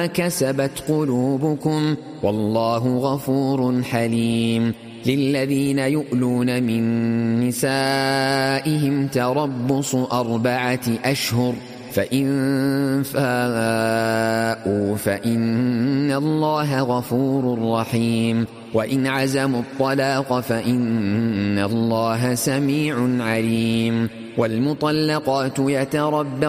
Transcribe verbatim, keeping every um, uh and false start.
كسبت قلوبكم والله غفور حليم. للذين يؤلون من نسائهم تربص أربعة أشهر فإن فاءوا فإن الله غفور رحيم. وإن عزموا الطلاق فإن الله سميع عليم. والمطلقات يتربصن